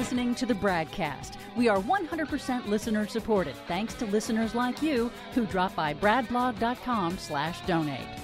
listening to the BradCast. We are 100% listener supported, thanks to listeners like you who drop by bradblog.com/donate.